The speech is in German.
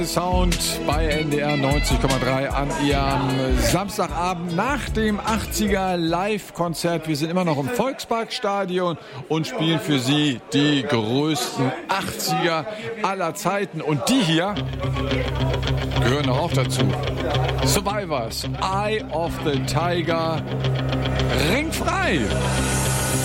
Sound bei NDR 90,3 an Ihrem Samstagabend nach dem 80er Live-Konzert. Wir sind immer noch im Volksparkstadion und spielen für Sie die größten 80er aller Zeiten. Und die hier gehören auch dazu. Survivors, Eye of the Tiger, ringfrei.